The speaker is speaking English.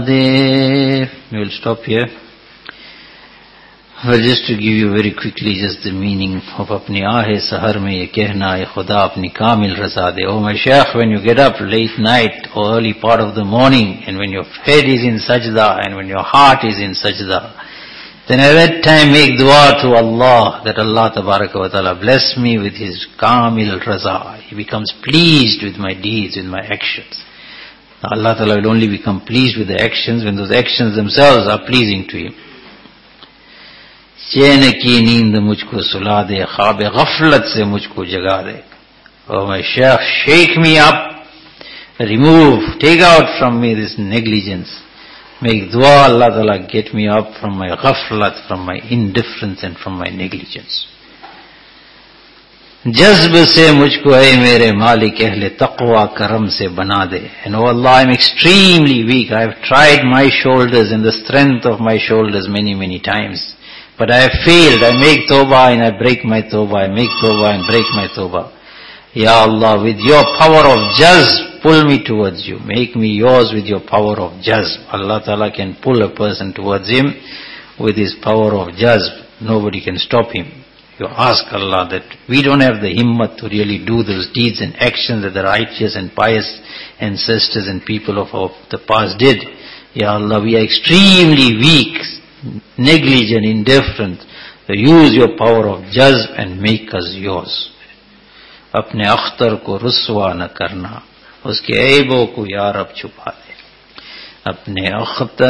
We will stop here. Well, just to give you very quickly just the meaning of apni aahe sahar mein ye kehna hai khuda apni kamil raza de. Oh my Shaykh, when you get up late night or early part of the morning, and when your head is in sajda and when your heart is in sajda, then at that time make dua to Allah that Allah tabaraka wa ta'ala bless me with His kamil raza. He becomes pleased with my deeds, with my actions. Allah Ta'ala will only become pleased with the actions when those actions themselves are pleasing to Him. चैन की नींद मुझको सुला दे, ख्वाब गफलत से मुझको जगा दे. Oh my Shaykh, shake me up, remove, take out from me this negligence. Make dua, Allah Ta'ala get me up from my ghaflat, from my indifference and from my negligence. जज्ब से मुझको ऐ मेरे मालिक अहले तक़वा करम से बना दे. And oh Allah, I am extremely weak. I have tried my shoulders and the strength of my shoulders many times. But I have failed. I make tawbah and I break my tawbah. I make tawbah and break my tawbah. Ya Allah, with your power of jazb, pull me towards you. Make me yours with your power of jazb. Allah Ta'ala can pull a person towards Him with His power of jazb. Nobody can stop Him. You ask Allah that we don't have the himmat to really do those deeds and actions that the righteous and pious ancestors and people of the past did. Ya Allah, we are extremely weak, negligent, indifferent. So use your power of jazb and make us yours. अपने अख्तर को रुस्वा न करना, उसके ऐबों को या रब छुपा दे. अपने अख्तर